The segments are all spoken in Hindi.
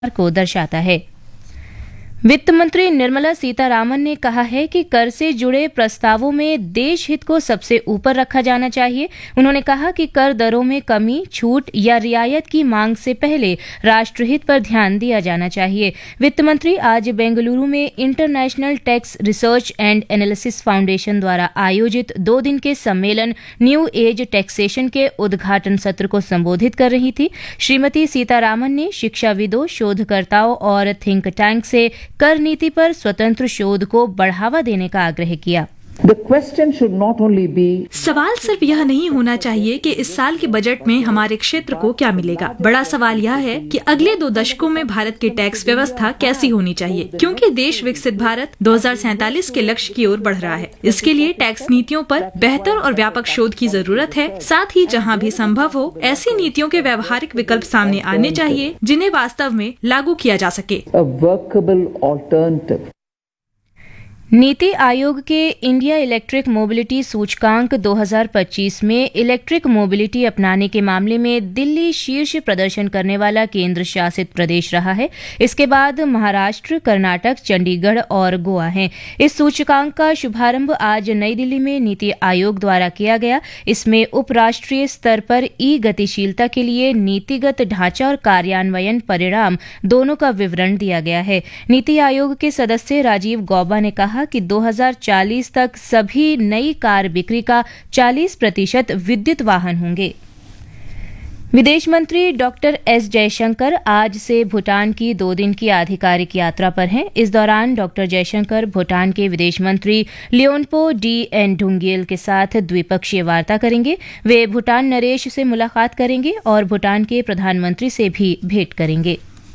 को दर्शाता है। वित्त मंत्री निर्मला सीतारामन ने कहा है कि कर से जुड़े प्रस्तावों में देश हित को सबसे ऊपर रखा जाना चाहिए। उन्होंने कहा कि कर दरों में कमी, छूट या रियायत की मांग से पहले राष्ट्रहित पर ध्यान दिया जाना चाहिए। वित्त मंत्री आज बेंगलुरु में international tax research and analysis foundation द्वारा आयोजित 2 दिन के सम्मेलन न्यू एज टैक्सेशन के उद्घाटन सत्र को संबोधित कर रही थी। श्रीमती सीतारामन ने शिक्षाविदों, शोधकर्ताओं और थिंक टैंक से कर नीति पर स्वतंत्र शोध को बढ़ावा देने का आग्रह किया। सवाल सिर्फ यह नहीं होना चाहिए कि इस साल के बजट में हमारे क्षेत्र को क्या मिलेगा। बड़ा सवाल यह है कि अगले 2 दशकों में भारत की टैक्स व्यवस्था कैसी होनी चाहिए, क्योंकि देश विकसित भारत 2047 के लक्ष्य की ओर बढ़ रहा है। इसके लिए टैक्स नीतियों पर बेहतर और व्यापक शोध की जरूरत है। साथ ही जहाँ भी संभव हो ऐसी नीतियों के व्यावहारिक विकल्प सामने आने चाहिए जिन्हें वास्तव में लागू किया जा सके। नीति आयोग के इंडिया इलेक्ट्रिक मोबिलिटी सूचकांक 2025 में इलेक्ट्रिक मोबिलिटी अपनाने के मामले में दिल्ली शीर्ष प्रदर्शन करने वाला केंद्र शासित प्रदेश रहा है। इसके बाद महाराष्ट्र, कर्नाटक, चंडीगढ़ और गोवा हैं। इस सूचकांक का शुभारंभ आज नई दिल्ली में नीति आयोग द्वारा किया गया। इसमें उपराष्ट्रीय स्तर पर ई गतिशीलता के लिए नीतिगत ढांचा और कार्यान्वयन परिणाम दोनों का विवरण दिया गया है। नीति आयोग के सदस्य राजीव गौबा ने कहा कि 2040 तक सभी नई कार बिक्री का 40% विद्युत वाहन होंगे। विदेश मंत्री डॉक्टर एस जयशंकर आज से भूटान की 2 दिन की आधिकारिक यात्रा पर हैं। इस दौरान डॉक्टर जयशंकर भूटान के विदेश मंत्री लियोनपो डी एन ढुंगेल के साथ द्विपक्षीय वार्ता करेंगे। वे भूटान नरेश से मुलाकात करेंगे और भूटान के प्रधानमंत्री से भी भेंट करेंगे।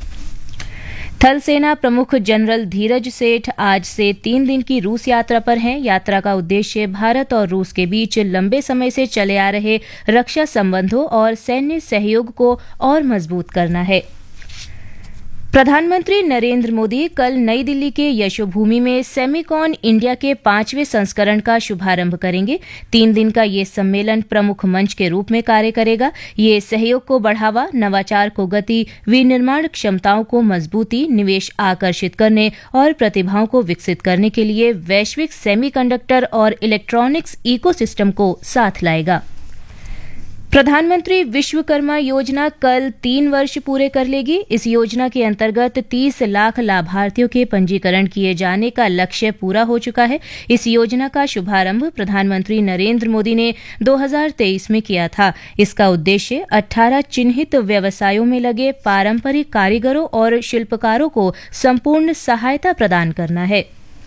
थल सेना प्रमुख जनरल धीरज सेठ आज से 3 दिन की रूस यात्रा पर हैं। यात्रा का उद्देश्य भारत और रूस के बीच लंबे समय से चले आ रहे रक्षा संबंधों और सैन्य सहयोग को और मजबूत करना है। प्रधानमंत्री नरेंद्र मोदी कल नई दिल्ली के यशोभूमि में सेमिकॉन इंडिया के 5वें संस्करण का शुभारंभ करेंगे। 3 दिन का ये सम्मेलन प्रमुख मंच के रूप में कार्य करेगा। ये सहयोग को बढ़ावा, नवाचार को गति, विनिर्माण क्षमताओं को मजबूती, निवेश आकर्षित करने और प्रतिभाओं को विकसित करने के लिए वैश्विक सेमीकंडक्टर और इलेक्ट्रॉनिक्स इकोसिस्टम को साथ लाएगा। प्रधानमंत्री विश्वकर्मा योजना कल 3 वर्ष पूरे कर लेगी। इस योजना के अंतर्गत 30 लाख लाभार्थियों के पंजीकरण किए जाने का लक्ष्य पूरा हो चुका है। इस योजना का शुभारंभ प्रधानमंत्री नरेंद्र मोदी ने 2023 में किया था। इसका उद्देश्य 18 चिन्हित व्यवसायों में लगे पारंपरिक कारीगरों और शिल्पकारों को संपूर्ण सहायता प्रदान करना है।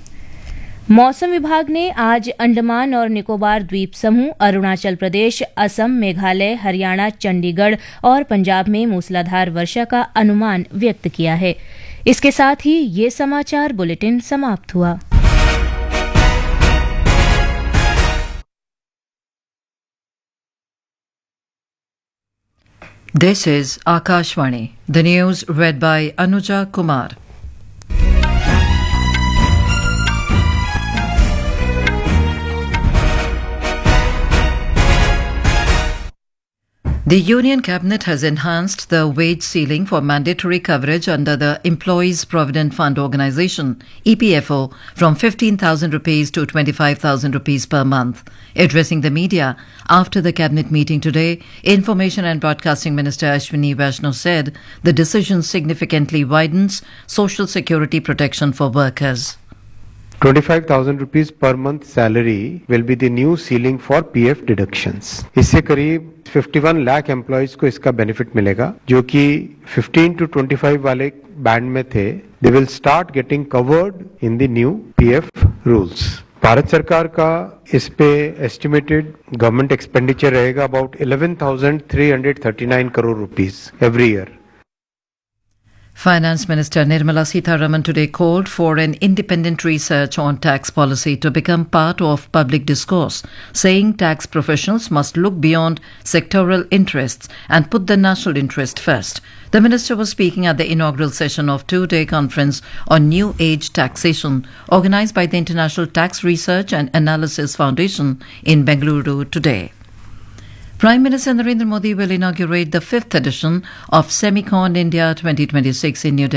मौसम विभाग ने आज अंडमान और निकोबार द्वीप समूह, अरुणाचल प्रदेश, असम, मेघालय, हरियाणा, चंडीगढ़ और पंजाब में मूसलाधार वर्षा का अनुमान व्यक्त किया है। इसके साथ ही ये समाचार बुलेटिन समाप्त हुआ। This is Akashvani. The news read by Anuja Kumar. The Union Cabinet has enhanced the wage ceiling for mandatory coverage under the Employees Provident Fund Organisation, EPFO, from 15,000 rupees to 25,000 rupees per month. Addressing the media after the Cabinet meeting today, Information and Broadcasting Minister Ashwini Vaishnaw said the decision significantly widens social security protection for workers. 25,000 rupees per month salary will be the new ceiling for PF deductions. इससे करीब 51 लाख एम्प्लॉइज को इसका बेनिफिट मिलेगा, जो कि 15 to 25 वाले बैंड में थे. They will start getting covered in the new PF rules. Bharat सरकार का इस पे एस्टिमेटेड गवर्नमेंट एक्सपेंडिचर रहेगा about 11,339 crore rupees every year. Finance Minister Nirmala Sitharaman today called for an independent research on tax policy to become part of public discourse, saying tax professionals must look beyond sectoral interests and put the national interest first. The minister was speaking at the inaugural session of 2-day conference on New Age Taxation, organised by the International Tax Research and Analysis Foundation in Bengaluru today. Prime Minister Narendra Modi will inaugurate the 5th edition of Semicon India 2026 in New Delhi.